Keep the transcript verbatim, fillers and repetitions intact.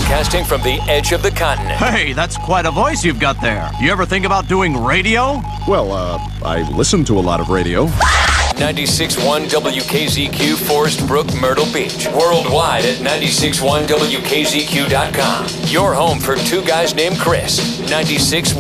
Broadcasting from the edge of the continent. Hey, that's quite a voice you've got there. You ever think about doing radio? Well, uh, I listen to a lot of radio. ninety-six point one W K Z Q, Forest Brook, Myrtle Beach. Worldwide at ninety-six point one W K Z Q dot com. Your home for two guys named Chris. ninety-six